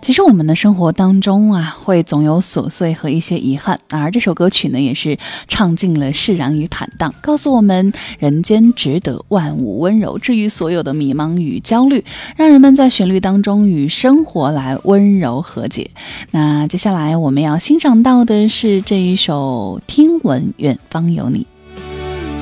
其实我们的生活当中啊，会总有琐碎和一些遗憾，而这首歌曲呢，也是唱尽了释然与坦荡，告诉我们人间值得万物温柔，治愈所有的迷茫与焦虑，让人们在旋律当中与生活来温柔和解。那接下来我们要欣赏到的是这一首《听闻远方有你》。